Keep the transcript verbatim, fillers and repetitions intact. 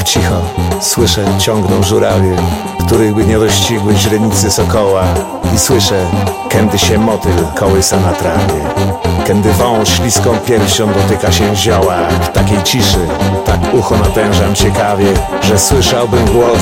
tak cicho słyszę, ciągną żurawie, których by nie dościgły źrenicy sokoła. I słyszę, kędy się motyl kołysa na trawie, kędy wąż śliską piersią dotyka się zioła. W takiej ciszy tak ucho natężam ciekawie, że słyszałbym głos